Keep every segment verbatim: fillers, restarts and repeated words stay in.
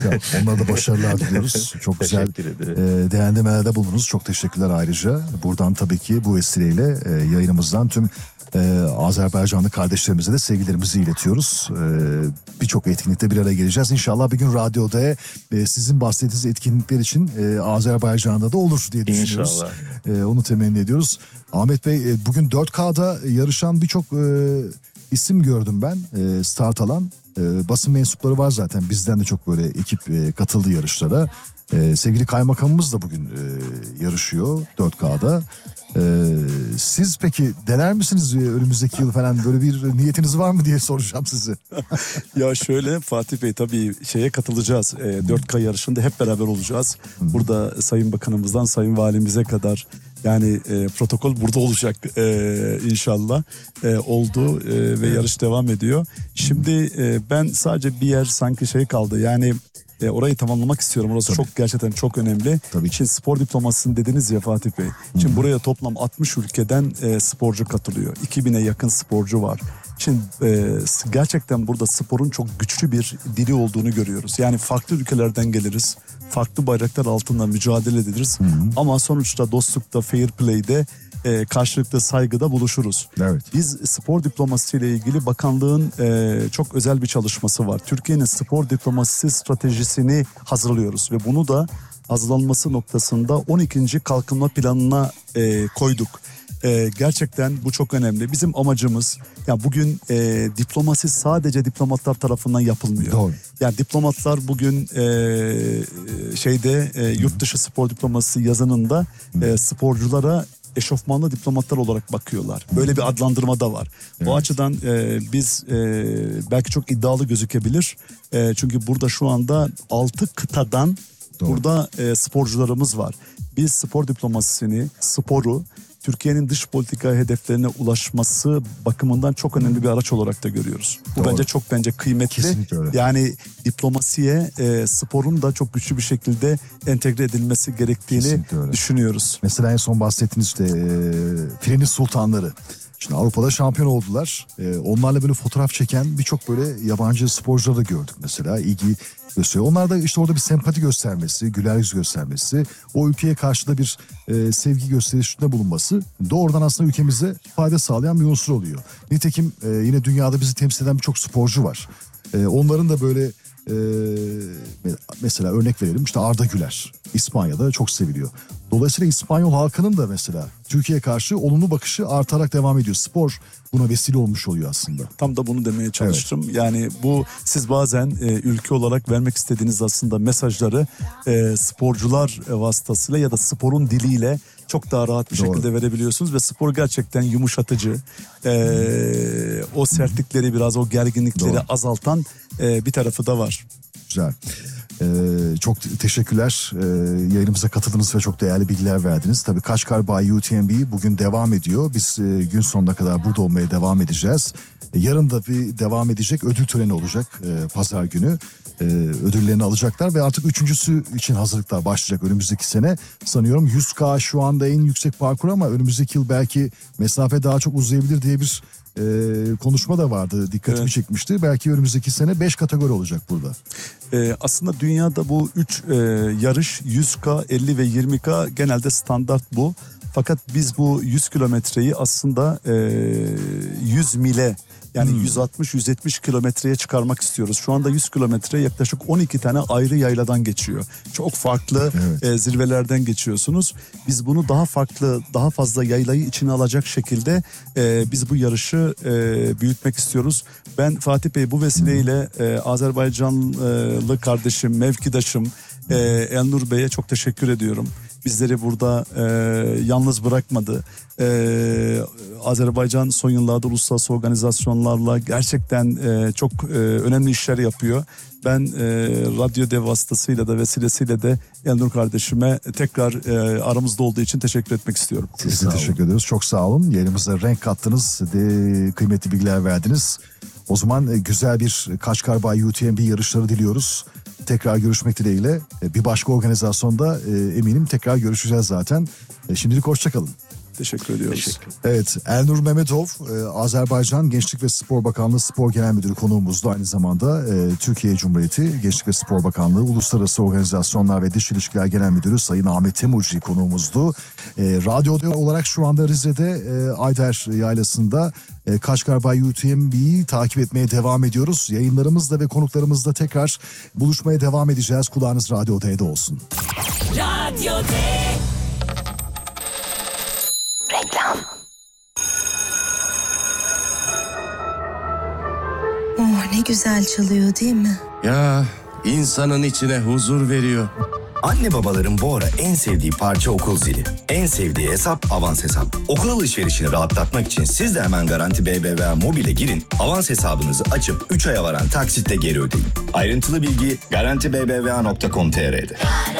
Ya, onlara da başarılar diliyoruz. Çok güzel e, değerlendirmelerde bulundunuz. Çok teşekkürler ayrıca. Buradan tabii ki bu vesileyle e, yayınımızdan tüm e, Azerbaycanlı kardeşlerimize de sevgilerimizi iletiyoruz. E, Birçok etkinlikte bir araya geleceğiz. İnşallah bir gün radyoda e, sizin bahsettiğiniz etkinlikler için e, Azerbaycan'da da olur diye düşünüyoruz. İnşallah. E, onu temenni ediyoruz. Ahmet Bey, e, bugün dört K'da yarışan birçok e, isim gördüm ben. E, start alan. E, basın mensupları var zaten. Bizden de çok böyle ekip e, katıldı yarışlara. E, sevgili kaymakamımız da bugün e, yarışıyor dört K'da. E, siz peki dener misiniz e, önümüzdeki yıl falan, böyle bir niyetiniz var mı diye soracağım size. Ya şöyle Fatih Bey, tabii şeye katılacağız. E, dört K yarışında hep beraber olacağız. Burada Sayın Bakanımızdan Sayın Valimize kadar, yani e, protokol burada olacak e, inşallah. E, oldu e, ve yarış devam ediyor. Şimdi e, ben sadece bir yer sanki şey kaldı. Yani e, orayı tamamlamak istiyorum. Orası Tabii. çok, gerçekten çok önemli. Tabii. Şimdi spor diplomasını dediniz ya Fatih Bey. Şimdi Hı-hı. buraya toplam altmış ülkeden e, sporcu katılıyor. iki bine yakın sporcu var. Şimdi e, gerçekten burada sporun çok güçlü bir dili olduğunu görüyoruz. Yani farklı ülkelerden geliriz. Farklı bayraklar altında mücadele ederiz. Hı hı. Ama sonuçta dostlukta, fair play'de, e, karşılıklı saygıda buluşuruz. Evet. Biz spor diplomasisi ile ilgili bakanlığın e, çok özel bir çalışması var. Türkiye'nin spor diplomasisi stratejisini hazırlıyoruz ve bunu da hazırlanması noktasında on ikinci kalkınma planına e, koyduk. Ee, gerçekten bu çok önemli. Bizim amacımız, ya bugün e, diplomasi sadece diplomatlar tarafından yapılmıyor. Doğru. Yani diplomatlar bugün e, şeyde e, yurt dışı spor diplomasisi yazınında e, sporculara eşofmanlı diplomatlar olarak bakıyorlar. Böyle bir adlandırma da var. Evet. O açıdan e, biz e, belki çok iddialı gözükebilir. E, çünkü burada şu anda altı kıtadan Doğru. burada e, sporcularımız var. Biz spor diplomasisini, sporu Türkiye'nin dış politika hedeflerine ulaşması bakımından çok önemli bir araç olarak da görüyoruz. Bu Doğru. bence çok bence kıymetli. Yani diplomasiye e, sporun da çok güçlü bir şekilde entegre edilmesi gerektiğini düşünüyoruz. Mesela en son bahsettiğiniz işte e, Filenin Sultanları. Şimdi Avrupa'da şampiyon oldular. Ee, onlarla böyle fotoğraf çeken birçok böyle yabancı sporcuları da gördük mesela. İlgi gösteriyor. Onlar da işte orada bir sempati göstermesi, güler yüz göstermesi, o ülkeye karşı da bir e, sevgi gösterişinde bulunması doğrudan aslında ülkemize fayda sağlayan bir unsur oluyor. Nitekim e, yine dünyada bizi temsil eden birçok sporcu var. E, onların da böyle e, mesela örnek verelim, işte Arda Güler İspanya'da çok seviliyor. Dolayısıyla İspanyol halkının da mesela Türkiye'ye karşı olumlu bakışı artarak devam ediyor. Spor buna vesile olmuş oluyor aslında. Tam da bunu demeye çalıştım. Evet. Yani bu, siz bazen e, ülke olarak vermek istediğiniz aslında mesajları e, sporcular vasıtasıyla ya da sporun diliyle çok daha rahat bir Doğru. şekilde verebiliyorsunuz ve spor gerçekten yumuşatıcı. E, o sertlikleri, biraz o gerginlikleri Doğru. azaltan e, bir tarafı da var. Güzel. Ee, çok teşekkürler. Ee, yayınımıza katıldınız ve çok değerli bilgiler verdiniz. Tabii Kaçkar by U T M B bugün devam ediyor. Biz e, gün sonuna kadar burada olmaya devam edeceğiz. E, yarın da bir devam edecek ödül töreni olacak e, pazar günü. E, ödüllerini alacaklar ve artık üçüncüsü için hazırlıklar başlayacak önümüzdeki sene. Sanıyorum yüz K şu anda en yüksek parkur ama önümüzdeki yıl belki mesafe daha çok uzayabilir diye bir e, konuşma da vardı. Dikkatimi evet. çekmişti. Belki önümüzdeki sene beş kategori olacak burada. Ee, aslında dünyada bu üç e, yarış yüz K, elli ve yirmi K genelde standart bu. Fakat biz bu yüz kilometreyi aslında e, yüz mile, yani hmm. yüz altmış yüz yetmiş kilometreye çıkarmak istiyoruz. Şu anda yüz kilometre yaklaşık on iki tane ayrı yayladan geçiyor. Çok farklı evet. e, zirvelerden geçiyorsunuz. Biz bunu daha farklı, daha fazla yaylayı içine alacak şekilde e, biz bu yarışı e, büyütmek istiyoruz. Ben Fatih Bey bu vesileyle e, Azerbaycanlı kardeşim, mevkidaşım e, Elnur Bey'e çok teşekkür ediyorum. Bizleri burada e, yalnız bırakmadı. E, Azerbaycan son yıllarda uluslararası organizasyonlarla gerçekten e, çok e, önemli işler yapıyor. Ben e, Radyo Dev vasıtasıyla da vesilesiyle de Elnur kardeşime tekrar e, aramızda olduğu için teşekkür etmek istiyorum. Size teşekkür ediyoruz. Çok sağ olun. Yayınımıza renk kattınız, de kıymetli bilgiler verdiniz. O zaman güzel bir Kaçkar by U T M B yarışları diliyoruz. Tekrar görüşmek dileğiyle. Bir başka organizasyonda eminim tekrar görüşeceğiz zaten. Şimdilik hoşça kalın. teşekkür ediyoruz. Teşekkür. Evet, Elnur Mehmetov, e, Azerbaycan Gençlik ve Spor Bakanlığı Spor Genel Müdürü konuğumuzdu. Aynı zamanda e, Türkiye Cumhuriyeti Gençlik ve Spor Bakanlığı Uluslararası Organizasyonlar ve Dış İlişkiler Genel Müdürü Sayın Ahmet Temurci konuğumuzdu. E, radyo olarak şu anda Rize'de e, Ayder Yaylası'nda e, Kaşgar Bay U T M B'yi takip etmeye devam ediyoruz. Yayınlarımızla ve konuklarımızla tekrar buluşmaya devam edeceğiz. Kulağınız Radyo D'de olsun. Radyo D. Reklam. Oh, ne güzel çalıyor değil mi? Ya insanın içine huzur veriyor. Anne babaların bu ara en sevdiği parça okul zili. En sevdiği hesap Avans Hesap. Okul alışverişini rahatlatmak için siz de hemen Garanti B B V A Mobil'e girin. Avans hesabınızı açıp üç aya varan taksitle geri ödeyin. Ayrıntılı bilgi garanti b b v a nokta com nokta t r'de.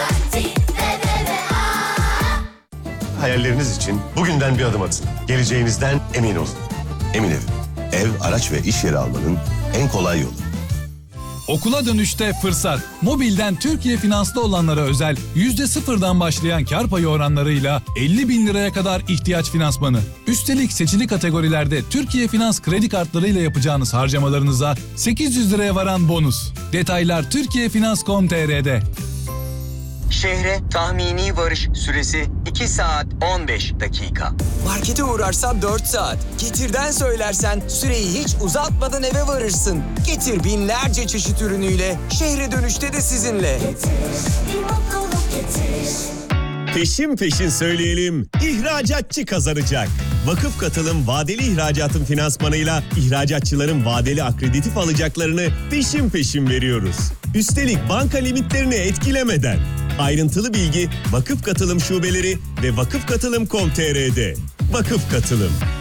Hayalleriniz için bugünden bir adım atın. Geleceğinizden emin olun. Emin Ev. Ev, araç ve iş yeri almanın en kolay yolu. Okula dönüşte fırsat. Mobilden Türkiye Finans'ta olanlara özel yüzde sıfırdan başlayan kar payı oranlarıyla elli bin liraya kadar ihtiyaç finansmanı. Üstelik seçili kategorilerde Türkiye Finans kredi kartlarıyla yapacağınız harcamalarınıza sekiz yüz liraya varan bonus. Detaylar türkiye finans nokta com nokta t r'de. Şehre tahmini varış süresi iki saat on beş dakika. Markete uğrarsan dört saat. Getir'den söylersen süreyi hiç uzatmadan eve varırsın. Getir binlerce çeşit ürünüyle şehre dönüşte de sizinle. Peşin peşin söyleyelim, ihracatçı kazanacak. Vakıf Katılım vadeli ihracatın finansmanıyla ihracatçıların vadeli akreditif alacaklarını peşin peşin veriyoruz. Üstelik banka limitlerini etkilemeden. Ayrıntılı bilgi Vakıf Katılım şubeleri ve vakıf katılım nokta com nokta t r'de. Vakıf Katılım.